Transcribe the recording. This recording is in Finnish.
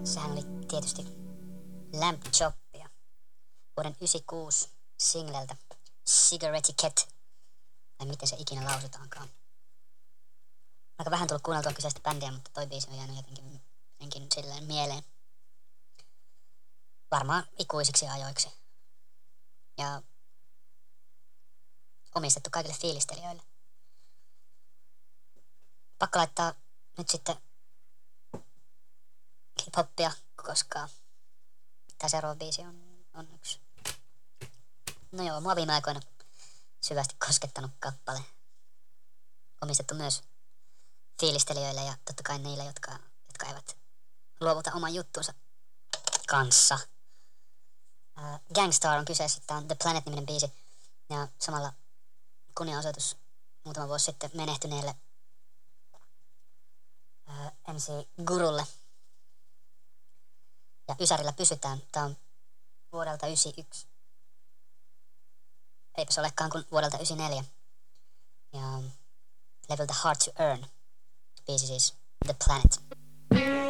Sehän oli tietysti Lamb Choppia. Vuoden 96 singleltä Cigarette Cat. Tai miten se ikinä lausutaankaan. Aika vähän tullut kuunneltua kyseistä bändiä, mutta toi biisi on jäänyt jotenkin silleen mieleen. Varmaan ikuisiksi ajoiksi. Ja omistettu kaikille fiilistelijöille. Pakko laittaa nyt sitten hip-hoppia, koska tää seuraava biisi on yksi. No joo, mua viime aikoina syvästi koskettanut kappale. Omistettu myös fiilistelijöille ja totta kai niille, jotka eivät luovuta oman juttunsa kanssa. Gangstar on kyseessä, tää on The Planet-niminen biisi. Ja samalla kunnianosoitus muutama vuosi sitten menehtyneelle MC Gurulle. Ja Ysärillä pysytään. Tää on vuodelta 91. Eipä se olekaan kuin vuodelta 94. Ja levyltä Hard to Earn. Biisi siis The Planet.